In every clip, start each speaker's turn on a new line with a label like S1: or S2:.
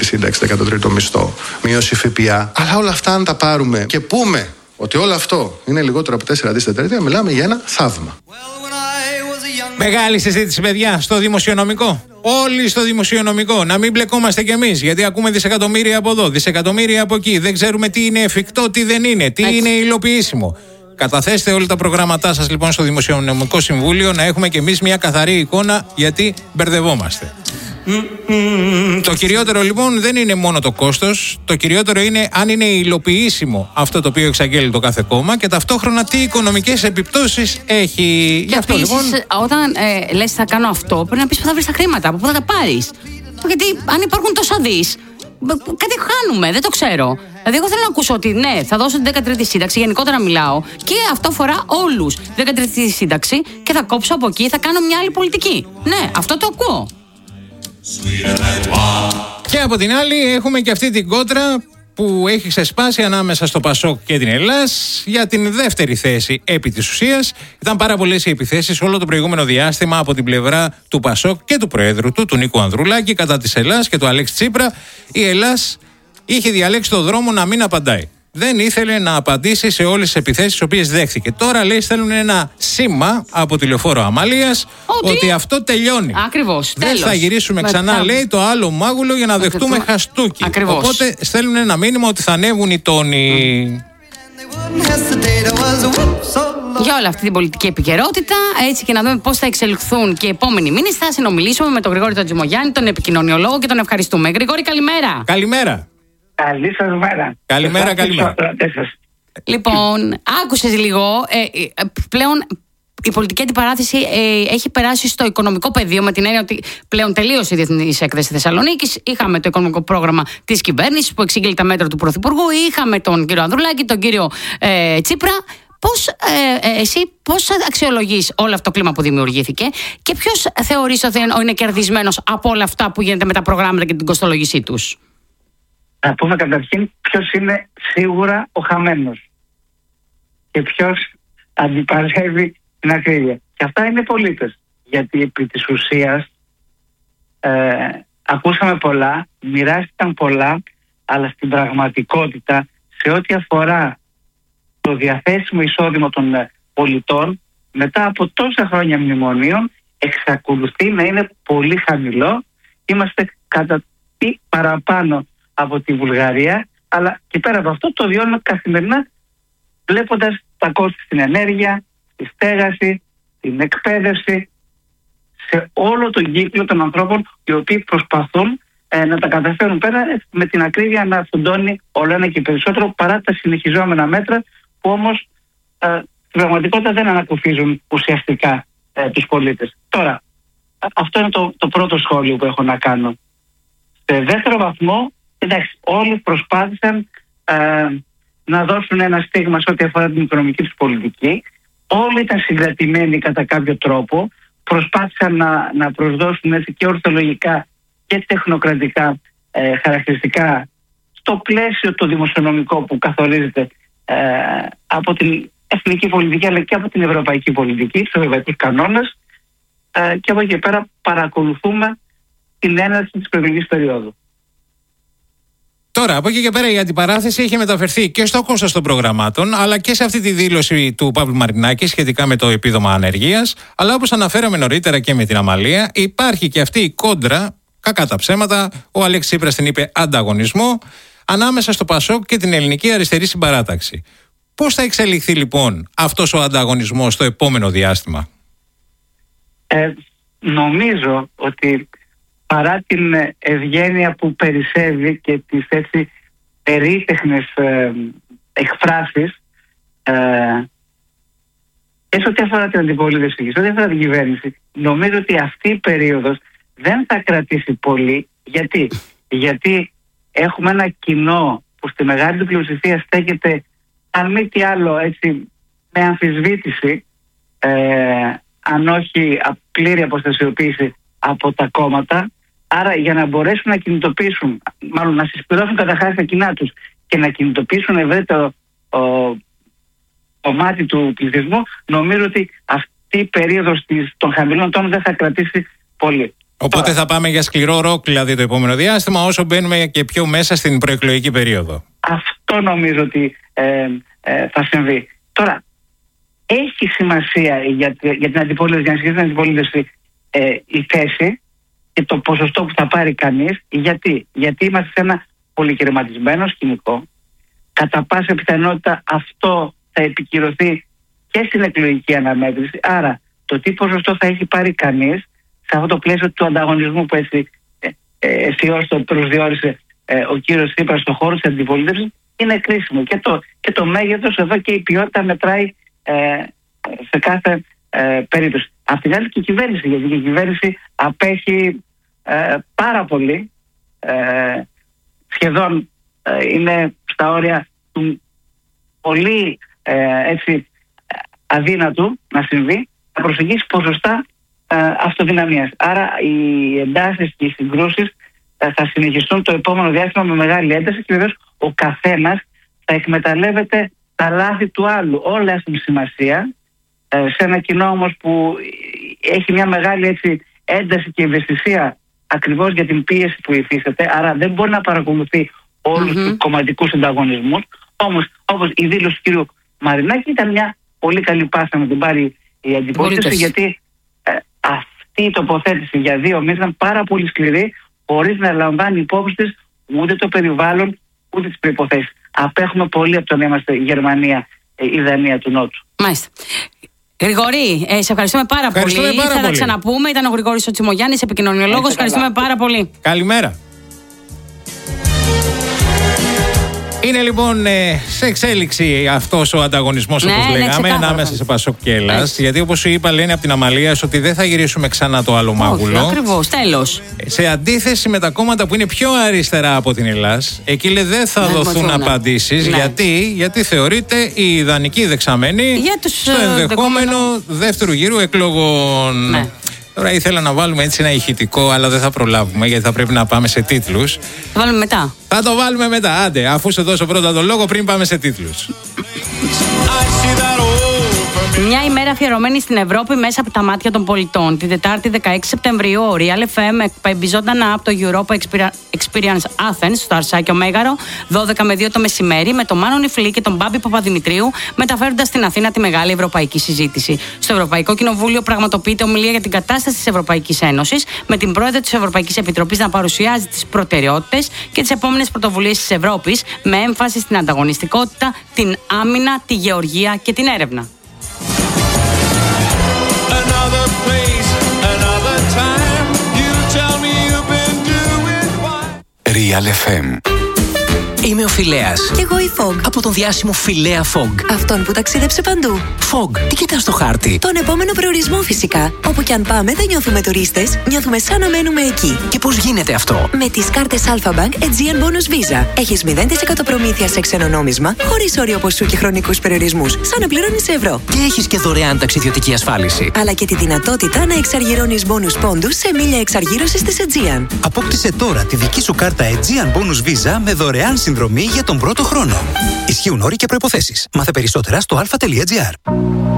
S1: σύνταξη, 13ο μισθό, μείωση ΦΠΑ. Αλλά όλα αυτά, αν τα πάρουμε και πούμε ότι όλο αυτό είναι λιγότερο από 4 δις τετραετία, μιλάμε για ένα θαύμα.
S2: Μεγάλη συζήτηση, παιδιά, στο δημοσιονομικό. Όλοι στο δημοσιονομικό. Να μην μπλεκόμαστε κι εμείς, γιατί ακούμε δισεκατομμύρια από εδώ, δισεκατομμύρια από εκεί. Δεν ξέρουμε τι είναι εφικτό, τι δεν είναι, τι είναι υλοποιήσιμο. Καταθέστε όλα τα προγράμματά σας λοιπόν στο Δημοσιονομικό Συμβούλιο, να έχουμε κι εμείς μια καθαρή εικόνα, γιατί μπερδευόμαστε. Το κυριότερο λοιπόν δεν είναι μόνο το κόστος, το κυριότερο είναι αν είναι υλοποιήσιμο αυτό το οποίο εξαγγέλει το κάθε κόμμα και ταυτόχρονα τι οικονομικές επιπτώσεις έχει.
S3: Και αυτό λοιπόν. Όταν λες θα κάνω αυτό, πρέπει να πεις που θα βρεις τα χρήματα, από πού θα τα πάρεις. Γιατί αν υπάρχουν τόσα δις, κάτι χάνουμε, δεν το ξέρω. Δηλαδή, εγώ θέλω να ακούσω ότι ναι, θα δώσω την 13η σύνταξη, γενικότερα μιλάω, και αυτό αφορά όλους. 13η σύνταξη και θα κόψω από εκεί, θα κάνω μια άλλη πολιτική. Ναι, αυτό το ακούω.
S2: Και από την άλλη έχουμε και αυτή την κόντρα που έχει ξεσπάσει ανάμεσα στο Πασόκ και την Ελλάς για την δεύτερη θέση επί της ουσίας. Ήταν πάρα πολλές οι επιθέσεις όλο το προηγούμενο διάστημα από την πλευρά του Πασόκ και του Προέδρου του Νίκου Ανδρουλάκη, κατά της Ελλάς και του Αλέξη Τσίπρα. Η Ελλάς είχε διαλέξει το δρόμο να μην απαντάει. Δεν ήθελε να απαντήσει σε όλες τις επιθέσεις τις οποίες δέχθηκε. Τώρα λέει στέλνουν ένα σήμα από τη Λεωφόρο Αμαλίας ότι αυτό τελειώνει.
S3: Ακριβώς.
S2: Δεν
S3: τέλος.
S2: θα γυρίσουμε ξανά, λέει, το άλλο μάγουλο για να δεχτούμε χαστούκι.
S3: Ακριβώς.
S2: Οπότε στέλνουν ένα μήνυμα ότι θα ανέβουν οι τόνοι.
S3: Για όλη αυτή την πολιτική επικαιρότητα, έτσι και να δούμε πώς θα εξελιχθούν και οι επόμενοι μήνες, θα συνομιλήσουμε με τον Γρηγόρη τον Τζιμογιάννη, τον επικοινωνιολόγο, και τον ευχαριστούμε. Γρηγόρη, καλημέρα.
S2: Καλημέρα.
S4: Καλή σας μέρα.
S2: Καλημέρα.
S3: Λοιπόν, άκουσες λίγο, πλέον η πολιτική αντιπαράθεση έχει περάσει στο οικονομικό πεδίο, με την έννοια ότι πλέον τελείωσε η Διεθνής Έκθεση Θεσσαλονίκης. Είχαμε το οικονομικό πρόγραμμα της κυβέρνησης που εξήγηλε τα μέτρα του Πρωθυπουργού. Είχαμε τον κύριο Ανδρουλάκη, τον κύριο Τσίπρα. Πώς αξιολογείς όλο αυτό το κλίμα που δημιουργήθηκε και ποιος θεωρείς ότι είναι κερδισμένος από όλα αυτά που γίνεται με τα προγράμματα και την κοστολογήσή τους?
S4: Να πούμε καταρχήν ποιος είναι σίγουρα ο χαμένος και ποιος αντιπαρεύει την ακρίβεια. Και αυτά είναι οι πολίτες. Γιατί επί της ουσίας ακούσαμε πολλά, μοιράστηκαν πολλά, αλλά στην πραγματικότητα, σε ό,τι αφορά το διαθέσιμο εισόδημα των πολιτών, μετά από τόσα χρόνια μνημονίων, εξακολουθεί να είναι πολύ χαμηλό. Είμαστε κατά τι παραπάνω από τη Βουλγαρία, αλλά και πέρα από αυτό το βιώνουμε καθημερινά, βλέποντας τα κόστη στην ενέργεια, στη στέγαση, την εκπαίδευση, σε όλο τον κύκλο των ανθρώπων οι οποίοι προσπαθούν να τα καταφέρουν πέρα, με την ακρίβεια να φουντώνει όλο ένα και περισσότερο, παρά τα συνεχιζόμενα μέτρα που όμως στην πραγματικότητα δεν ανακουφίζουν ουσιαστικά τους πολίτες. Τώρα, αυτό είναι το πρώτο σχόλιο που έχω να κάνω. Σε δεύτερο βαθμό, εντάξει, όλοι προσπάθησαν να δώσουν ένα στίγμα σε ό,τι αφορά την οικονομική τους πολιτική. Όλοι ήταν συγκρατημένοι κατά κάποιο τρόπο. Προσπάθησαν να προσδώσουν έτσι και ορθολογικά και τεχνοκρατικά χαρακτηριστικά στο πλαίσιο το δημοσιονομικό που καθορίζεται από την εθνική πολιτική αλλά και από την ευρωπαϊκή πολιτική, τους ευρωπαϊκούς κανόνες, και από εκεί και πέρα παρακολουθούμε την έναρξη της προεκλογικής περίοδου.
S2: Τώρα, από εκεί και πέρα, η αντιπαράθεση έχει μεταφερθεί και στο κόστος των προγραμμάτων, αλλά και σε αυτή τη δήλωση του Παύλου Μαρινάκη σχετικά με το επίδομα ανεργίας. Αλλά όπως αναφέραμε νωρίτερα και με την Αμαλία, υπάρχει και αυτή η κόντρα, κακά τα ψέματα, ο Αλέξης Τσίπρας την είπε ανταγωνισμό, ανάμεσα στο Πασόκ και την Ελληνική Αριστερή Συμπαράταξη. Πώς θα εξελιχθεί λοιπόν αυτός ο ανταγωνισμός στο επόμενο διάστημα?
S4: Νομίζω ότι παρά την ευγένεια που περισσεύει και τις έτσι περίτεχνες εκφράσεις, και σε ό,τι αφορά την αντιπολίτευση και σε ό,τι αφορά την κυβέρνηση, νομίζω ότι αυτή η περίοδος δεν θα κρατήσει πολύ. Γιατί έχουμε ένα κοινό που στη μεγάλη του πλειοψηφία στέκεται, αν μη τι άλλο, έτσι, με αμφισβήτηση, αν όχι πλήρη αποστασιοποίηση από τα κόμματα. Άρα για να μπορέσουν να κινητοποιήσουν, μάλλον να συσπηρώσουν καταρχάς τα κοινά τους και να κινητοποιήσουν ευρύτερο κομμάτι του πληθυσμού, νομίζω ότι αυτή η περίοδος των χαμηλών τόνων δεν θα κρατήσει πολύ.
S2: Οπότε θα πάμε για σκληρό ροκ δηλαδή το επόμενο διάστημα, όσο μπαίνουμε και πιο μέσα στην προεκλογική περίοδο.
S4: Αυτό νομίζω ότι θα συμβεί. Τώρα, έχει σημασία για την αντιπολίτευση, για να σχετίσει την αντιπολίτευση η θέση και το ποσοστό που θα πάρει κανείς. Γιατί είμαστε σε ένα πολυκερματισμένο σκηνικό. Κατά πάσα πιθανότητα αυτό θα επικυρωθεί και στην εκλογική αναμέτρηση. Άρα, το τι ποσοστό θα έχει πάρει κανείς σε αυτό το πλαίσιο του ανταγωνισμού που έτσι αισιώς το προσδιορίσε ο κύριος Τσίπρας στον χώρο της αντιπολίτευσης είναι κρίσιμο. Και το μέγεθος εδώ και η ποιότητα μετράει σε κάθε περίπτωση. Απ' την άλλη και η κυβέρνηση, γιατί η κυβέρνηση απέχει πάρα πολύ, σχεδόν είναι στα όρια του πολύ αδύνατου να συμβεί, να προσεγγίσει ποσοστά αυτοδυναμίας. Άρα οι εντάσεις και οι συγκρούσεις θα συνεχιστούν το επόμενο διάστημα με μεγάλη ένταση και βεβαίως ο καθένας θα εκμεταλλεύεται τα λάθη του άλλου. Όλα έχουν σημασία σε ένα κοινό όμως που έχει μια μεγάλη ένταση και ευαισθησία ακριβώς για την πίεση που υφίσταται, άρα δεν μπορεί να παρακολουθεί όλους τους κομματικούς ανταγωνισμούς. Όμως όπως η δήλωση του κ. Μαρινάκη ήταν μια πολύ καλή πάσα να την πάρει η αντιπολίτευση, γιατί αυτή η τοποθέτηση για 2 μήνες ήταν πάρα πολύ σκληρή, χωρίς να λαμβάνει υπόψη της ούτε το περιβάλλον ούτε τις προϋποθέσεις. Απέχουμε πολύ από το να είμαστε η Γερμανία, η Δανία του Νότου.
S3: Μάλιστα. Γρηγορή, σε ευχαριστούμε πάρα πολύ. Θα τα ξαναπούμε. Ήταν ο Γρηγόρης ο Τσιμογιάννης, επικοινωνιολόγος. Ευχαριστούμε πάρα πολύ.
S2: Καλημέρα. Είναι λοιπόν σε εξέλιξη αυτός ο ανταγωνισμός, όπως λέγαμε, ανάμεσα σε Πασόκ και Ελλάς. Γιατί όπως σου είπα, λένε από την Αμαλίας ότι δεν θα γυρίσουμε ξανά το άλλο μάγουλο.
S3: Ακριβώς, τέλος.
S2: Σε αντίθεση με τα κόμματα που είναι πιο αριστερά από την Ελλάς, εκεί δεν θα δοθούν απαντήσεις. Γιατί θεωρείται η ιδανική δεξαμένη στο ενδεχόμενο δεύτερου γύρου εκλογών. Ναι. Τώρα ήθελα να βάλουμε έτσι ένα ηχητικό, αλλά δεν θα προλάβουμε γιατί θα πρέπει να πάμε σε τίτλους.
S3: Θα βάλουμε μετά.
S2: Θα το βάλουμε μετά. Άντε, αφού σε δώσω πρώτα τον λόγο πριν πάμε σε τίτλους.
S3: Μια ημέρα αφιερωμένη στην Ευρώπη μέσα από τα μάτια των πολιτών. Την Τετάρτη 16 Σεπτεμβρίου, ο Real FM εκπέμπει ζωντανά από το Europa Experience Athens στο Αρσάκιο Μέγαρο, 12 με 2 το μεσημέρι, με τον Μάνο Νιφλή και τον Μπάμπη Παπαδημητρίου, μεταφέροντας στην Αθήνα τη μεγάλη ευρωπαϊκή συζήτηση. Στο Ευρωπαϊκό Κοινοβούλιο πραγματοποιείται ομιλία για την κατάσταση της Ευρωπαϊκής Ένωσης, με την πρόεδρο της Ευρωπαϊκής Επιτροπής να παρουσιάζει τις προτεραιότητες και τις επόμενες πρωτοβουλίες της Ευρώπης, με έμφαση στην ανταγωνιστικότητα, την άμυνα, τη γεωργία και την έρευνα.
S5: Real FM. Είμαι ο Φιλέας.
S6: Κι εγώ η Fog.
S5: Από τον διάσημο Φιλέα Fog.
S6: Αυτόν που ταξίδεψε παντού.
S5: Fog, τι κοιτάς στο χάρτη?
S6: Τον επόμενο προορισμό φυσικά. Όπου κι αν πάμε δεν νιώθουμε τουρίστες, νιώθουμε σαν να μένουμε εκεί.
S5: Και πώς γίνεται αυτό?
S6: Με τις κάρτες Alpha Bank Aegean Bonus Visa. Έχεις 0% προμήθεια σε ξένο νόμισμα, χωρίς όριο ποσού και χρονικούς περιορισμούς, σαν να πληρώνεις σε ευρώ.
S5: Και έχεις και δωρεάν ταξιδιωτική ασφάλιση.
S6: Αλλά και τη δυνατότητα να εξαργυρώνεις bonus πόντους σε μίλια εξαργύρωσης της Aegean.
S7: Απόκτησε τώρα τη δική σου κάρτα Aegean Bonus Visa με δωρεάν συνδρομή για τον πρώτο χρόνο. Ισχύουν όροι και προϋποθέσεις. Μάθε περισσότερα στο alpha.gr.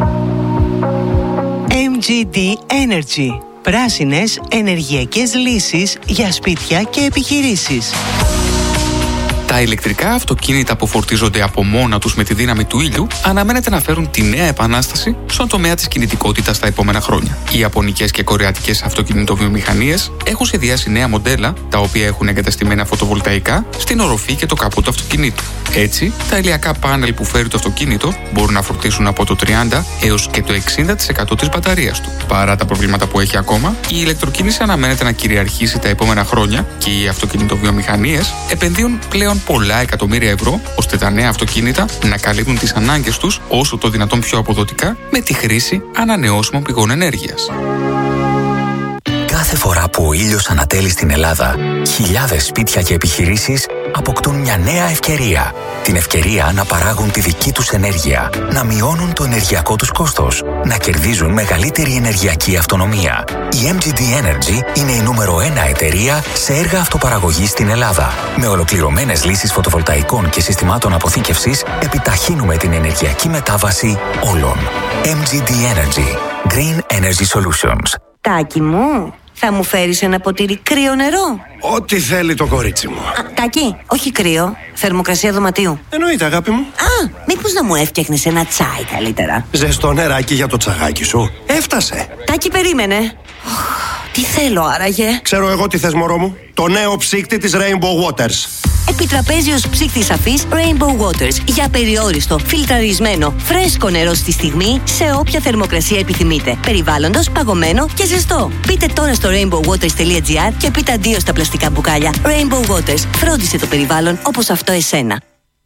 S8: MGD Energy. Πράσινες ενεργειακές λύσεις για σπίτια και επιχειρήσεις.
S9: Τα ηλεκτρικά αυτοκίνητα που φορτίζονται από μόνα τους με τη δύναμη του ήλιου αναμένεται να φέρουν τη νέα επανάσταση στον τομέα της κινητικότητας τα επόμενα χρόνια. Οι ιαπωνικές και κορεατικές αυτοκινητοβιομηχανίες έχουν σχεδιάσει νέα μοντέλα, τα οποία έχουν εγκαταστημένα φωτοβολταϊκά στην οροφή και το καπό του αυτοκινήτου. Έτσι, τα ηλιακά πάνελ που φέρει το αυτοκίνητο μπορούν να φορτίσουν από το 30% έως και το 60% της μπαταρίας του. Παρά τα προβλήματα που έχει ακόμα, η ηλεκτροκίνηση αναμένεται να κυριαρχήσει τα επόμενα χρόνια και οι αυτοκινητοβιομηχανίες επενδύουν πλέον πολλά εκατομμύρια ευρώ ώστε τα νέα αυτοκίνητα να καλύπτουν τις ανάγκες τους όσο το δυνατόν πιο αποδοτικά με τη χρήση ανανεώσιμων πηγών ενέργειας.
S5: Κάθε φορά που ο ήλιος ανατέλει στην Ελλάδα, χιλιάδες σπίτια και επιχειρήσεις αποκτούν μια νέα ευκαιρία. Την ευκαιρία να παράγουν τη δική τους ενέργεια, να μειώνουν το ενεργειακό τους κόστος, να κερδίζουν μεγαλύτερη ενεργειακή αυτονομία. Η MGD Energy είναι η νούμερο 1 εταιρεία σε έργα αυτοπαραγωγής στην Ελλάδα. Με ολοκληρωμένες λύσεις φωτοβολταϊκών και συστημάτων αποθήκευσης, επιταχύνουμε την ενεργειακή μετάβαση όλων. MGD Energy. Green Energy Solutions.
S10: Τάκη μου,
S6: Θα μου φέρεις ένα ποτήρι κρύο νερό?
S10: Ό,τι θέλει το κορίτσι μου.
S6: Τάκη, όχι κρύο. Θερμοκρασία δωματίου.
S10: Εννοείται, αγάπη μου.
S6: Μήπως να μου έφτιαχνες ένα τσάι καλύτερα?
S10: Ζεστό νεράκι για το τσαγάκι σου. Έφτασε.
S6: Τάκη, περίμενε. Τι θέλω άραγε?
S10: Ξέρω εγώ τι θες, μωρό μου. Το νέο ψύκτη της Rainbow Waters.
S6: Επιτραπέζιος ψύκτης αφής Rainbow Waters. Για περιόριστο, φιλτραρισμένο, φρέσκο νερό στη στιγμή, σε όποια θερμοκρασία επιθυμείτε. Περιβάλλοντος, παγωμένο και ζεστό. Μπείτε τώρα στο rainbowwaters.gr και πείτε αντίο στα πλαστικά μπουκάλια. Rainbow Waters. Φρόντισε το περιβάλλον όπως αυτό εσένα.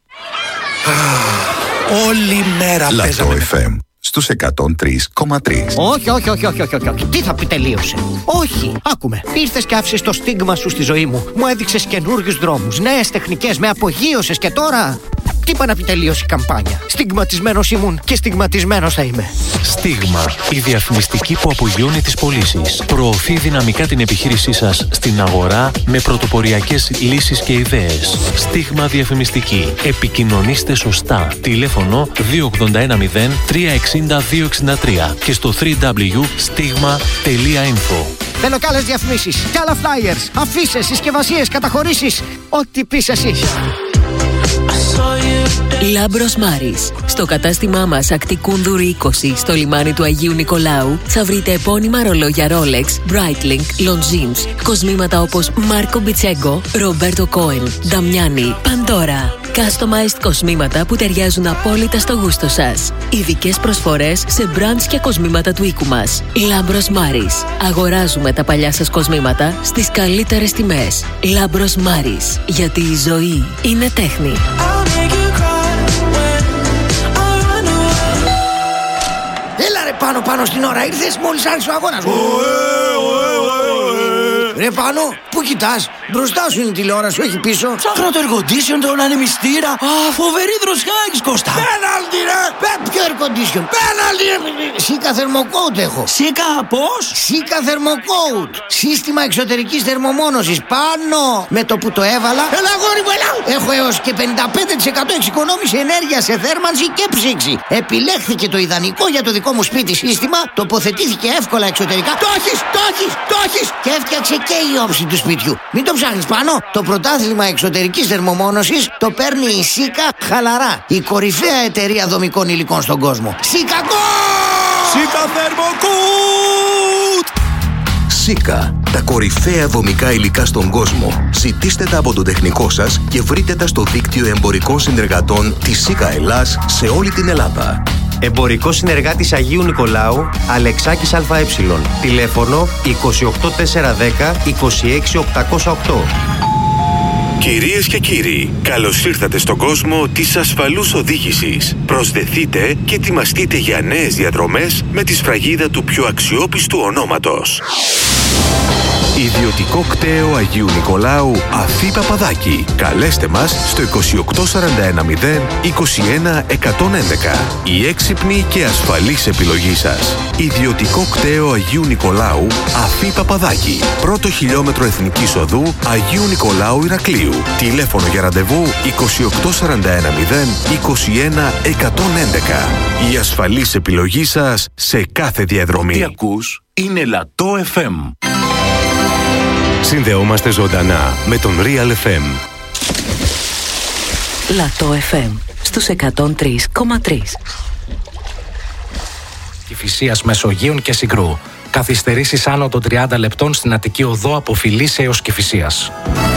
S10: Όλη μέρα παίζαμε.
S11: Λατό FM στους 103,3.
S12: Όχι. Τι θα πει τελείωσε? Όχι. Άκουμε. Ήρθες και άφησες το στίγμα σου στη ζωή μου. Μου έδειξες καινούριους δρόμους, νέες τεχνικές, με απογείωσες και τώρα. Τι είπα να πει τελείωσε η καμπάνια? Στιγματισμένος ήμουν και στιγματισμένος θα είμαι.
S13: Στίγμα. Η διαφημιστική που απογειώνει τις πωλήσεις. Προωθεί δυναμικά την επιχείρησή σας στην αγορά με πρωτοποριακές λύσεις και ιδέες. Στίγμα διαφημιστική. Επικοινωνήστε σωστά. Τηλέφωνο 2810 360 263 και στο www.stigma.info.
S12: Θέλω κι άλλες διαφημίσεις, κι άλλα flyers, αφήσεις, συσκευασίες, καταχωρήσεις. Ό,τι πεις εσύ.
S14: Λάμπρος Μάρης. Στο κατάστημά μας Ακτικούνδουρη 20 στο λιμάνι του Αγίου Νικολάου θα βρείτε επώνυμα ρολόγια Rolex, Breitling, Longines, κοσμήματα όπως Μάρκο Μπιτσέγκο, Ρομπέρτο Κόεν, Νταμιάνι, Παντόρα. Customized κοσμήματα που ταιριάζουν απόλυτα στο γούστο σας. Ειδικές προσφορές σε brands και κοσμήματα του οίκου μας. Λάμπρος Μάρης. Αγοράζουμε τα παλιά σας κοσμήματα στις καλύτερες τιμές. Λάμπρος Μάρης. Γιατί η ζωή είναι τέχνη.
S12: Έλα ρε πάνω στην ώρα ήρθες μόλις άρχισε ο αγώνας. Ρε πάνω, πού κοιτάς? Μπροστά σου είναι η τηλεόραση, όχι πίσω.
S15: Ψάχνω το air condition, τον ανεμιστήρα. Φοβερή δροσιά έχεις, Κώστα.
S12: Πέναλτι ρε! Ποιο air condition? Πέναλτι ρε! Σίκα θερμοκόουτ έχω.
S15: Σίκα πώς?
S12: Σίκα θερμοκόουτ. Σύστημα εξωτερικής θερμομόνωσης. Πάνω! Με το που το έβαλα. Έλα αγόρι μου, έλα! Έχω έως και 55% εξοικονόμηση ενέργεια σε θέρμανση και ψήξη. Επιλέχθηκε το ιδανικό για το δικό μου σπίτι σύστημα. Τοποθετήθηκε εύκολα εξωτερικά. Το έχεις! Και έφτιαξε και η όψη του σπιτιού. Μην το ψάχνεις πάνω. Το πρωτάθλημα εξωτερικής θερμομόνωσης το παίρνει η Σίκα χαλαρά. Η κορυφαία εταιρεία δομικών υλικών στον κόσμο. Σίκα
S15: Θερμοκούτ!
S16: Σίκα. Τα κορυφαία δομικά υλικά στον κόσμο. Ζητήστε τα από τον τεχνικό σας και βρείτε τα στο δίκτυο εμπορικών συνεργατών της Σίκα Ελλάς σε όλη την Ελλάδα.
S17: Εμπορικός συνεργάτης Αγίου Νικολάου, Αλεξάκης ΑΕ. Τηλέφωνο 28410 26808.
S18: Κυρίες και κύριοι, καλώς ήρθατε στον κόσμο της ασφαλούς οδήγησης. Προσδεθείτε και ετοιμαστείτε για νέες διαδρομές με τη σφραγίδα του πιο αξιόπιστου ονόματος. Ιδιωτικό κτέο Αγίου Νικολάου Αφή Παπαδάκη. Καλέστε μας στο 28410 21111. Η έξυπνη και ασφαλής επιλογή σας. Ιδιωτικό κτέο Αγίου Νικολάου Αφή Παπαδάκη. Πρώτο χιλιόμετρο Εθνικής Οδού Αγίου Νικολάου Ηρακλείου. Τηλέφωνο για ραντεβού 28410 21111. Η ασφαλής επιλογή σας σε κάθε διαδρομή.
S19: Τι ακούς? Είναι Λατό FM.
S18: Συνδεόμαστε ζωντανά με τον Real FM.
S6: Λατό FM στους 103,3.
S20: Κηφισίας Μεσογείων και Συγκρού. Καθυστερήσεις άνω των 30 λεπτών στην Αττική Οδό από Φιλής έως Κηφισίας.